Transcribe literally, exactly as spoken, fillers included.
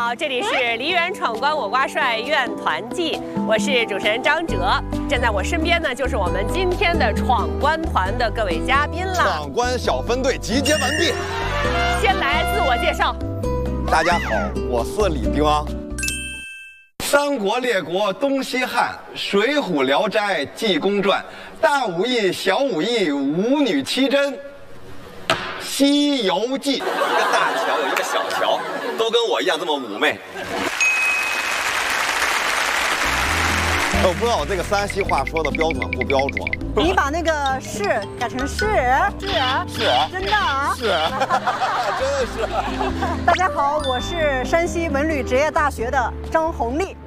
好，这里是《梨园闯关我挂帅院团记》，我是主持人张哲。站在我身边呢，就是我们今天的闯关团的各位嘉宾了。 闯关小分队集结完毕， 先来自我介绍。 大家好，我是李丁昂。三国列国东西汉，水浒聊斋济公传，大武艺小武艺舞女七真。西游记，一个大乔有一个小乔，都跟我一样这么妩媚。我不知道我这个山西话说的标准不标准。 你把那个是改成是是是真的啊？ 是，真的是。 大家好，我是山西文旅职业大学的张红丽。